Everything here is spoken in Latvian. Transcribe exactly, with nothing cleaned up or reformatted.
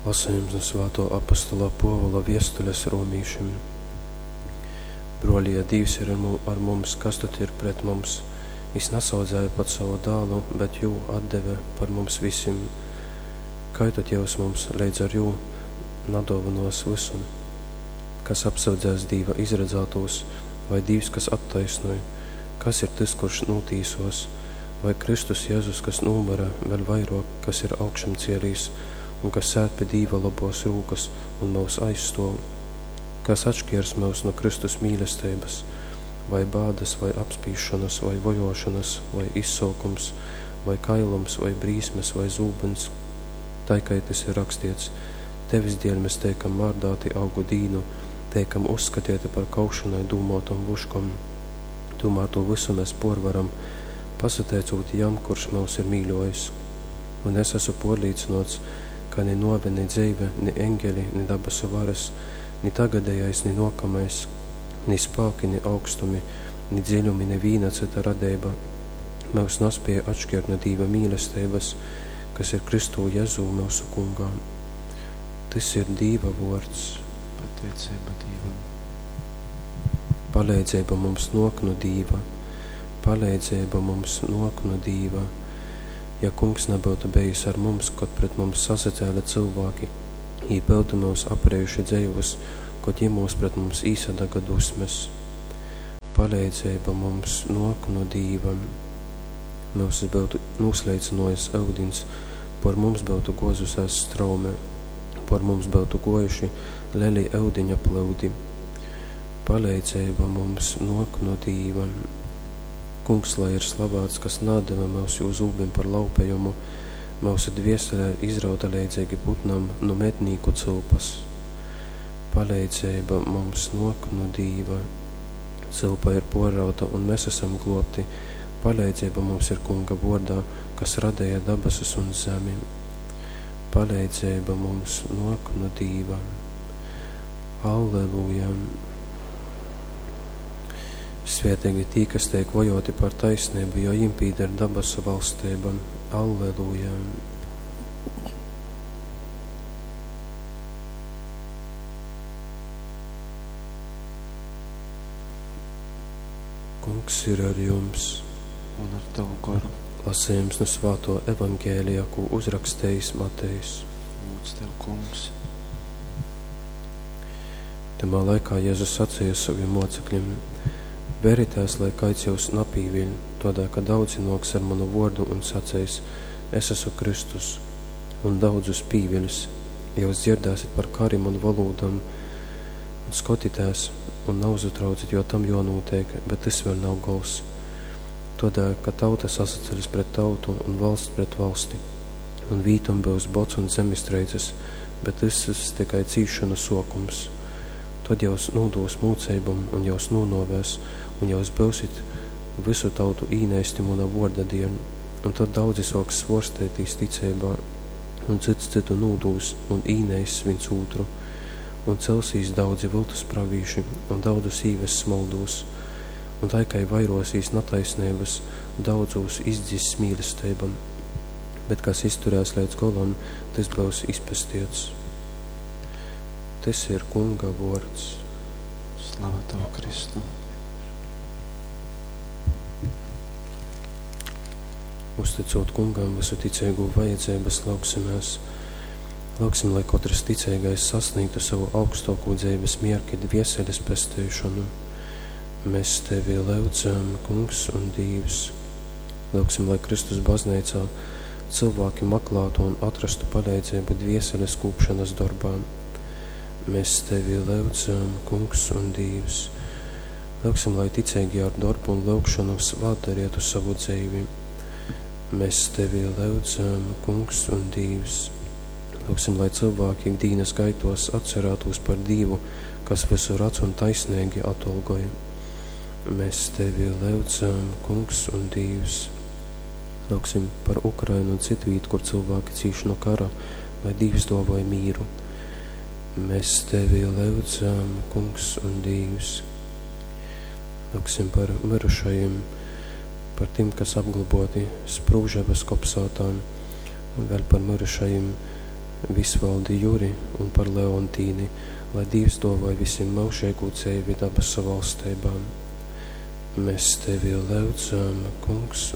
Lasījums no Svēto apostolā Povila viestuļas romīšiem. Broļi, ja Dievs ir ar mums, kas tad ir pret mums? Viņš nesaudzēja pat savu dālu, bet jū atdeve par mums visiem. Kai tad jūs mums leidz ar jū nadovanos visum? Kas apsaudzēs Dieva izredzētos, vai Dievs, kas attaisnoja? Kas ir tas, kurš notīsos? Vai Kristus Jēzus, kas numara vēl vairāk, kas ir augšam cielīs, un kas sēd pie Dieva labos rūkas un mūs aizstov? Kas atšķirs mūs no Kristus mīlestības? Vai bādas, vai apspīšanas, vai vojošanas, vai izsaukums, vai kailums, vai brīsmes, vai zūbens? Taikai tas ir rakstīts, tevis dēļ mēs teikam mārdāti augu dīnu, teikam uzskatieti par kaušanai dūmotam vuškom. Tomēr to visu mēs porvaram, pasateicot jam, kurš mūs ir mīļojis. Un es esmu porlīcinots, ka ni novi, ni dzeive, ni engeli, ni dabasu varas, ni tagadējais, ni nokamais, ni spāki, ni augstumi, ni dziļumi, ni vīna cita radeiba mūs naspēja atšķirt no Dieva mīlestības, kas ir Kristu Jēzu mūsu kungā. Tas ir Dieva vārds. Pateicība Dievam. Palīdzība mums nok no Dieva. Palīdzība mums nok no Dieva. Ja kungs nebūtu bijis ar mums, kad pret mums sasacēla cilvēki, jī būtu mūs aprējuši dzējus, kad jī mūs pret mums īsadaga dusmes. Palīdzība mums nok no Dieva. Mūs būtu noslēcinojis audins, par mums būtu gozusies straume, par mums būtu gojuši leli audiņa plaudi. Palīdzība mums nok no Dieva. Kungs, lai ir slavēts, kas nādeva mūs jū zūbim par laupējumu, mūsu dvieselē izrauta leidzīgi putnam no mednīku cilpas. Palīdzība mums nok no Dieva. Cilpa ir porauta un mēs esam globti. Palīdzība mums ir kunga vārdā, kas radīja dabasus un zemi. Palīdzība mums nok no Dieva. Alleluja! Svētīgi tī, kas tiek vajoti par taisnību, jo jim pīder dabasu valstība. Alleluja! Kungs ir ar jums. Un ar tavu garu. Lasījums no Svēto evangēlijā, ko uzrakstējis Matejs. Lūdz tev, kungs. Tamā laikā Jēzus sacīja saviem mocekļiem: Veritās, lai kaits jūs napīviļ, tādā, ka daudzi noks ar manu vārdu un sacīs: Es esmu Kristus, un daudzus pīviļus. Jūs dzirdēsit par karim un valūdam, un skotitēs, un nav zutraucit, jo tam jonūteik, bet tas vēl nav gals. Tādā, ka tauta sasaceļas pret tautu un valsts pret valsti, un vītum būs bots un zemistreicis, bet tas ir tikai cīšana sokums. Tad jūs nūdos mūceibam un jūs nūnovēs, un jūs būsit visu tautu īnēsti muna vorda dienu, un tad daudzi soks svorstētīs ticībā, un cits citu nūdūs un īnēs viens otru, un celsīs daudzi viltus pravīši, un daudzus īves smaldūs, un taikai vairosīs nataisnības, daudzūs izdzis mīlestībam, bet kas izturēs līdz golam, tas būs izpestiets. Tas ir kunga vārds. Slava tev, Kristu. Uzticot kungam visu ticīgu vajadzības, lauksimēs. Lauksim, lai katrs ticīgais sasniegtu savu augstāko dzīves mierki dvieseles pestīšanu. Mēs tevi lūdzam, kungs un Dievs. Lauksim, lai Kristus baznīcā cilvēki meklētu un atrastu palīdzību dvieseles kūpšanas darbā. Mēs tevi lūdzam, kungs un Dievs. Lauksim, lai ticīgi ar darbu un lūgšanu svādarietu savu dzīvi. Mēs tevi lūdzam, kungs un Dievs. Lauksim, lai cilvēki ikdienas gaitos atcerētos par Dievu, kas visu redz un taisnīgi atalgoja. Mēs tevi lūdzam, kungs un Dievs. Lauksim par Ukrainu un citu vietu, kur cilvēki cīš no kara, lai Dievs dāvāja mīru. Mēs tevi lūdzam, kungs un Dievs. Lauksim par mirušajiem, par tiem, kas apglaboti Sprūževas kopsātām, un vēl par mirušajiem visvaldi Juri un par Leontīni, lai Dievs dāvāj visiem mūžīgu dzīvi dabas valstībām. Mēs tevi lūdzam, Kungs,